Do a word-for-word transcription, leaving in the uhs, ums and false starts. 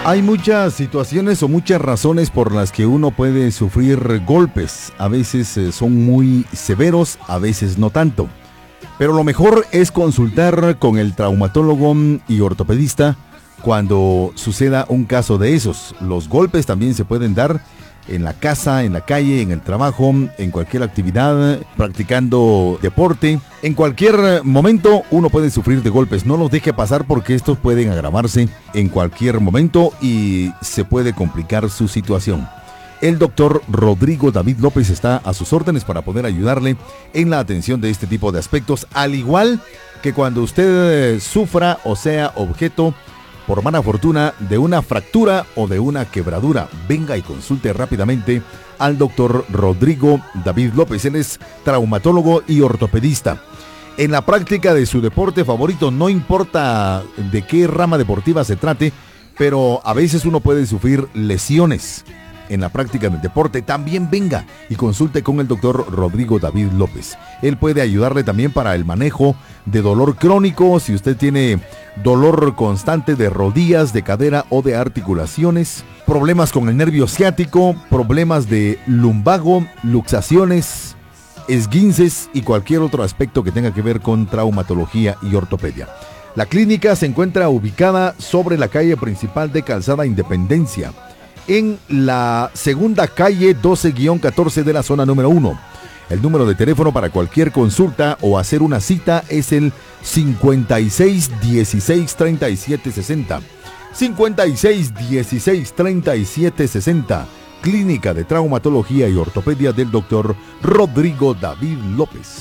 Hay muchas situaciones o muchas razones por las que uno puede sufrir golpes. A veces eh, son muy severos, a veces no tanto. Pero lo mejor es consultar con el traumatólogo y ortopedista cuando suceda un caso de esos. Los golpes también se pueden dar en la casa, en la calle, en el trabajo, en cualquier actividad, practicando deporte. En cualquier momento uno puede sufrir de golpes. No los deje pasar porque estos pueden agravarse en cualquier momento y se puede complicar su situación. El doctor Rodrigo David López está a sus órdenes para poder ayudarle en la atención de este tipo de aspectos, al igual que cuando usted sufra o sea objeto por mala fortuna de una fractura o de una quebradura. Venga y consulte rápidamente al doctor Rodrigo David López. Él es traumatólogo y ortopedista. En la práctica de su deporte favorito, no importa de qué rama deportiva se trate, pero a veces uno puede sufrir lesiones en la práctica del deporte. También venga y consulte con el doctor Rodrigo David López. Él puede ayudarle también para el manejo de dolor crónico. Si usted tiene dolor constante de rodillas, de cadera o de articulaciones, problemas con el nervio ciático, problemas de lumbago, luxaciones, esguinces y cualquier otro aspecto que tenga que ver con traumatología y ortopedia. La clínica se encuentra ubicada sobre la calle principal de Calzada Independencia, en la segunda calle doce catorce de la zona número uno. El número de teléfono para cualquier consulta o hacer una cita es el cincuenta y seis dieciséis treinta y siete sesenta. cincuenta y seis dieciséis treinta y siete sesenta. Clínica de Traumatología y Ortopedia del doctor Rodrigo David López.